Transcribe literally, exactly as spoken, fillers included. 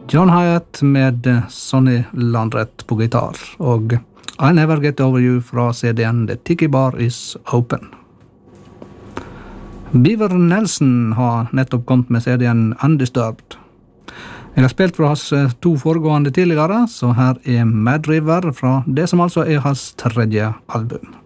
John Hyatt med Sonny Landreth på gitar, og I'll Never Get Over You fra C D-en The Tiki Bar Is Open. Beaver Nelson har nettopp kommet med C D-en Undisturbed. Jeg har spilt fra hans to foregående tidligere, så her er Mad River fra det som altså er hans tredje album.